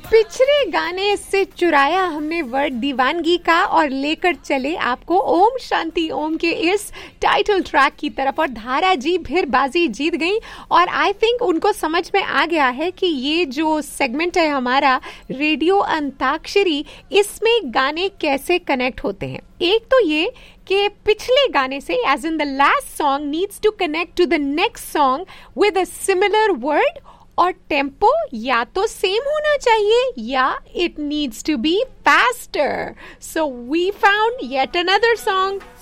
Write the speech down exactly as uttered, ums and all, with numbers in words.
पिछले गाने से चुराया हमने वर्ड दीवानगी का और लेकर चले आपको ओम शांति ओम के इस टाइटल ट्रैक की तरफ। और धारा जी फिर बाजी जीत गई और आई थिंक उनको समझ में आ गया है कि ये जो सेगमेंट है हमारा रेडियो अंताक्षरी, इसमें गाने कैसे कनेक्ट होते हैं। एक तो ये कि पिछले गाने से as in the last song needs to connect to the next song with a similar word, और टेम्पो या तो सेम होना चाहिए या it needs to be faster. So we found yet another song